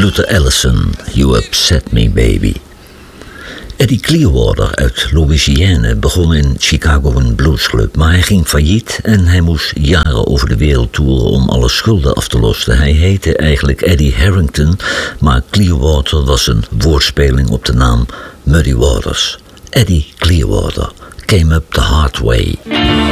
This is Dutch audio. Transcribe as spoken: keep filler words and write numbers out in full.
Luther Allison, You Upset Me Baby. Eddie Clearwater uit Louisiana begon in Chicago een bluesclub, maar hij ging failliet en hij moest jaren over de wereld toeren om alle schulden af te lossen. Hij heette eigenlijk Eddie Harrington, maar Clearwater was een woordspeling op de naam Muddy Waters. Eddie Clearwater came up the hard way.